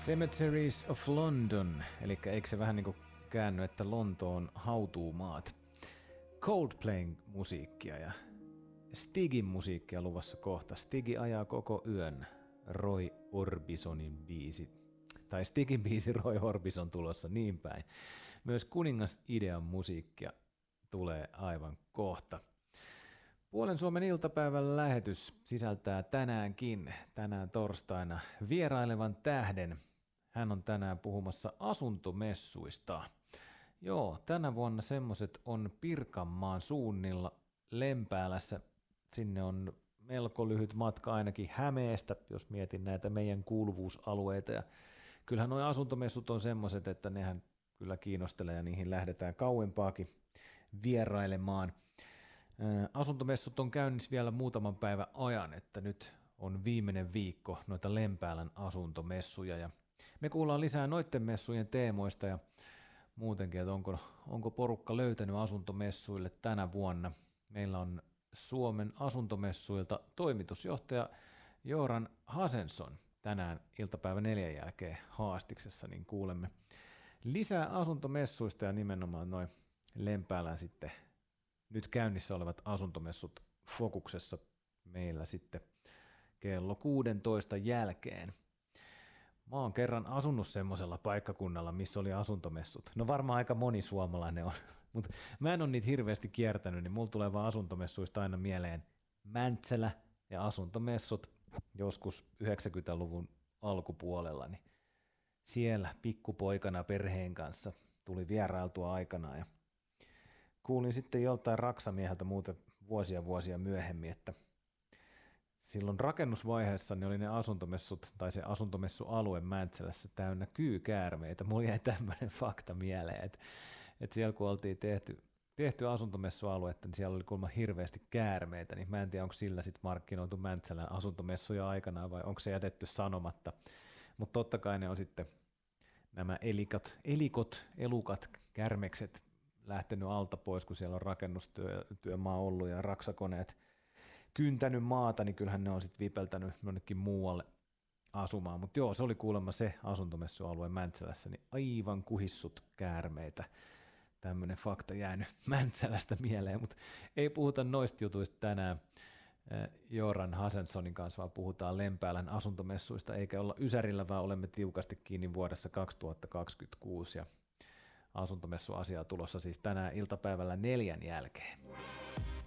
Cemeteries of London, eli eikö se vähän niin kuin käänny, että Lontoon hautuumaat. Coldplayn musiikkia ja Stigin musiikkia luvassa kohta. Stigi ajaa koko yön. Roy Orbisonin biisi. Tai Stigin biisi Roy Orbison tulossa, niin päin. Myös Kuningas Idean musiikkia tulee aivan kohta. Puolen Suomen iltapäivän lähetys sisältää tänään torstaina vierailevan tähden. Hän on tänään puhumassa asuntomessuista. Joo, tänä vuonna semmoset on Pirkanmaan suunnilla Lempäälässä. Sinne on melko lyhyt matka ainakin Hämeestä, jos mietin näitä meidän kuuluvuusalueita. Ja kyllähän nuo asuntomessut on semmoset, että nehän kyllä kiinnostelee ja niihin lähdetään kauempaakin vierailemaan. Asuntomessut on käynnissä vielä muutaman päivän ajan, että nyt on viimeinen viikko noita Lempäälän asuntomessuja ja me kuullaan lisää noitten messujen teemoista ja muutenkin, että onko porukka löytänyt asuntomessuille tänä vuonna. Meillä on Suomen asuntomessuilta toimitusjohtaja Göran Hansson tänään iltapäivä 4 jälkeen haastiksessa, niin kuulemme lisää asuntomessuista ja nimenomaan noin Lempäälän sitten nyt käynnissä olevat asuntomessut fokuksessa meillä sitten kello 16 jälkeen. Mä oon kerran asunut semmoisella paikkakunnalla, missä oli asuntomessut. No varmaan aika moni suomalainen on, mutta mä en ole niitä hirveästi kiertänyt, niin mulla tulee vaan asuntomessuista aina mieleen Mäntsälä ja asuntomessut joskus 90-luvun alkupuolella. Niin siellä pikkupoikana perheen kanssa tuli vierailtua aikanaan ja kuulin sitten joltain raksamieheltä muuten vuosia myöhemmin, että silloin rakennusvaiheessa ne oli ne asuntomessut tai se asuntomessualue Mäntsälässä täynnä kyykäärmeitä. Mulla jäi tämmöinen fakta mieleen, että siellä kun oltiin tehty asuntomessualuetta, niin siellä oli kuulemma hirveästi käärmeitä, niin mä en tiedä, onko sillä sitten markkinoitu Mäntsälän asuntomessuja aikanaan vai onko se jätetty sanomatta. Mutta totta kai ne on sitten nämä elukat, kärmekset lähtenyt alta pois, kun siellä on rakennustyömaa ollut ja raksakoneet kyntänyt maata, niin kyllähän ne on sitten vipeltänyt jonnekin muualle asumaan. Mutta joo, se oli kuulemma se asuntomessualue Mäntsälässä, niin aivan kuhissut käärmeitä. Tämmöinen fakta jäänyt Mäntsälästä mieleen, mutta ei puhuta noista jutuista tänään Göran Hanssonin kanssa, vaan puhutaan Lempäälän asuntomessuista, eikä olla ysärillä, vaan olemme tiukasti kiinni vuodessa 2026 ja asuntomessuasiaa tulossa siis tänään iltapäivällä 4 jälkeen.